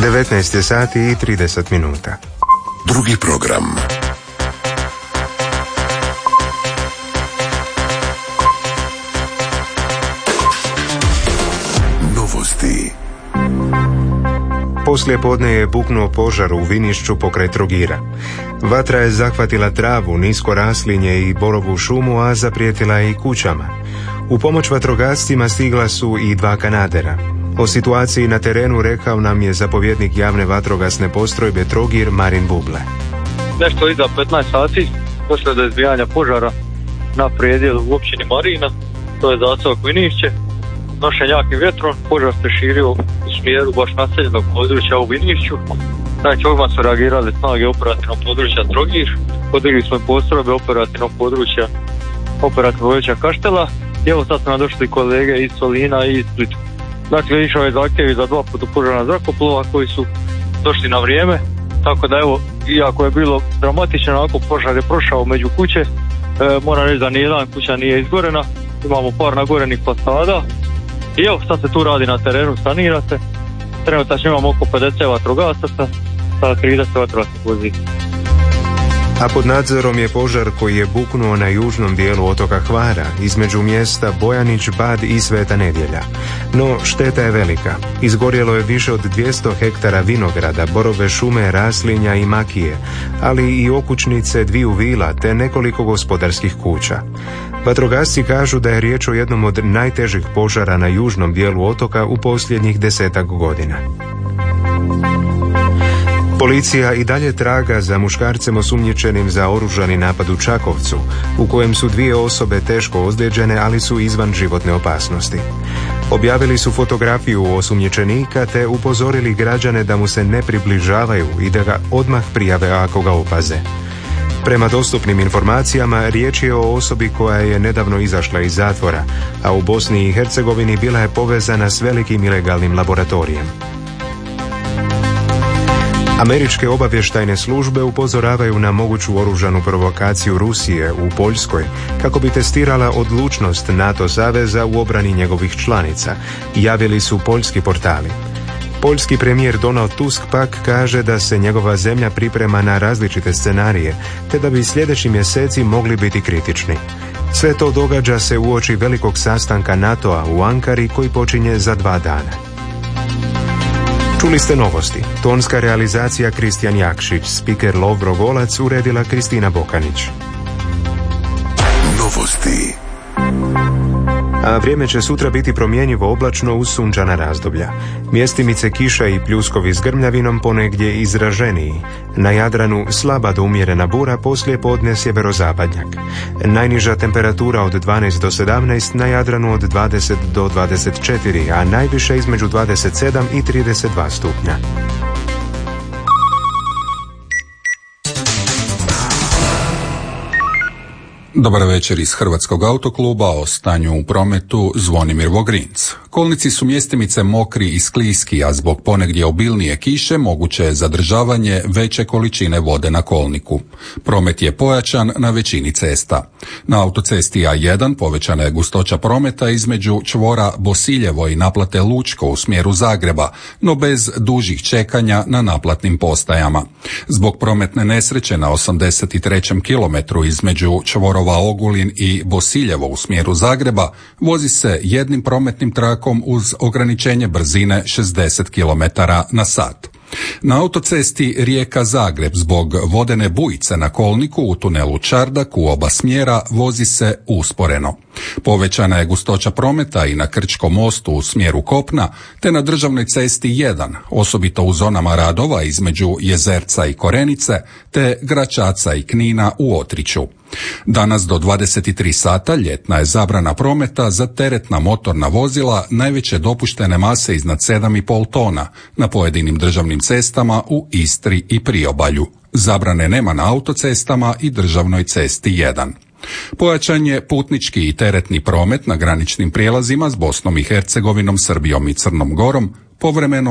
19 je sati i 30 minuta. Drugi program. Novosti. Poslije podne je buknuo požar u Vinišću pokraj Trogira. Vatra je zahvatila travu, nisko raslinje i borovu šumu, a zaprijetila je i kućama. U pomoć vatrogascima stigla su i 2 kanadera. O situaciji na terenu rekao nam je zapovjednik javne vatrogasne postrojbe Trogir Marin Buble. Nešto iza 15 sati došlo do izbijanja požara na predjelu u općini Marina, to je zaseok Vinišće. Nošen jakim vjetrom, požar se širio u smjeru baš naseljenog područja u Vinišću. Znači, odmah su reagirali snage operativnog područja Trogir, podigli smo postrojbe operativnog područja Kaštela i evo sad su nam došli kolege iz Solina i iz Splitu. Dakle, išao je zahtjev za 2 protupožarna zrakoplova koji su došli na vrijeme, tako da evo, iako je bilo dramatično, ako požar je prošao među kuće, moram reći da nijedan kuća nije izgorena, imamo par nagorenih fasada i evo, sad se tu radi na terenu, sanira se, trenutno imamo oko 50 vatrogasaca sa 30 vatrogasnih vozila. A pod nadzorom je požar koji je buknuo na južnom dijelu otoka Hvara, između mjesta Bojanić, Bad i Sveta Nedjelja. No, šteta je velika. Izgorjelo je više od 200 hektara vinograda, borove šume, raslinja i makije, ali i okućnice 2 vila te nekoliko gospodarskih kuća. Vatrogasci kažu da je riječ o jednom od najtežih požara na južnom dijelu otoka u posljednjih 10-ak godina. Policija i dalje traga za muškarcem osumnjičenim za oružani napad u Čakovcu, u kojem su 2 osobe teško ozlijeđene, ali su izvan životne opasnosti. Objavili su fotografiju osumnjičenika te upozorili građane da mu se ne približavaju i da ga odmah prijave ako ga opaze. Prema dostupnim informacijama, riječ je o osobi koja je nedavno izašla iz zatvora, a u Bosni i Hercegovini bila je povezana s velikim ilegalnim laboratorijem. Američke obavještajne službe upozoravaju na moguću oružanu provokaciju Rusije u Poljskoj kako bi testirala odlučnost NATO saveza u obrani njegovih članica, javili su poljski portali. Poljski premijer Donald Tusk pak kaže da se njegova zemlja priprema na različite scenarije, te da bi sljedeći mjeseci mogli biti kritični. Sve to događa se uoči velikog sastanka NATO-a u Ankari koji počinje za 2 dana. Čuli ste novosti. Tonska realizacija Kristijan Jakšić, spiker Lovro Golac, uredila Kristina Bokanić. Novosti. A vrijeme će sutra biti promjenjivo oblačno uz sunčana razdoblja. Mjestimice kiša i pljuskovi s grmljavinom, ponegdje izraženiji. Na Jadranu slaba do umjerena bura, poslije podne sjeverozapadnjak. Najniža temperatura od 12 do 17, na Jadranu od 20 do 24, a najviše između 27 i 32 stupnja. Dobar večer iz Hrvatskog autokluba, o stanju u prometu Zvonimir Vogrinc. Kolnici su mjestimice mokri i skliski, a zbog ponegdje obilnije kiše moguće je zadržavanje veće količine vode na kolniku. Promet je pojačan na većini cesta. Na autocesti A1 povećana je gustoća prometa između čvora Bosiljevo i naplate Lučko u smjeru Zagreba, no bez dužih čekanja na naplatnim postajama. Zbog prometne nesreće na 83. kilometru između čvorova Ogulin i Bosiljevo u smjeru Zagreba vozi se jednim prometnim trakom uz ograničenje brzine 60 km/h. Na autocesti Rijeka-Zagreb zbog vodene bujice na kolniku u tunelu Čardak u oba smjera vozi se usporeno. Povećana je gustoća prometa i na Krčkom mostu u smjeru kopna, te na državnoj cesti 1, osobito u zonama radova između Jezerca i Korenice, te Gračaca i Knina u Otriću. Danas do 23 sata ljetna je zabrana prometa za teretna motorna vozila najveće dopuštene mase iznad 7,5 tona na pojedinim državnim cestama u Istri i Priobalju. Zabrane nema na autocestama i državnoj cesti 1. Pojačan je putnički i teretni promet na graničnim prijelazima s Bosnom i Hercegovinom, Srbijom i Crnom Gorom, povremeno